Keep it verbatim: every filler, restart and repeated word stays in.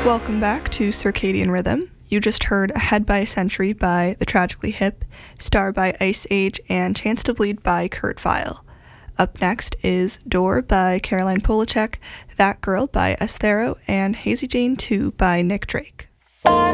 Welcome back to Circadian Rhythm. You just heard Ahead by a Century by The Tragically Hip, Star by Ice Age, and Chance to Bleed by Kurt Vile. Up next is Door by Caroline Polachek, That Girl by Esthero, and Hazy Jane two by Nick Drake.